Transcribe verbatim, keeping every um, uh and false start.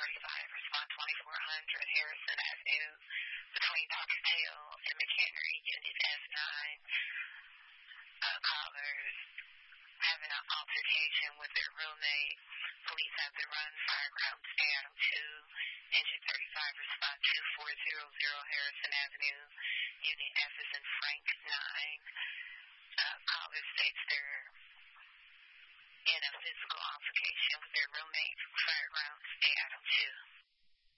thirty-five, respond twenty-four hundred Harrison Avenue between Doctor Tail and McHenry, Unit F nine. Uh, callers having an altercation with their roommate. Police have been running firegrounds to Adam two, engine thirty-five, respond two four zero zero Harrison Avenue, Unit F is in Frank nine. Uh, caller states they're in a physical altercation with their roommate, firegrounds to Adam two.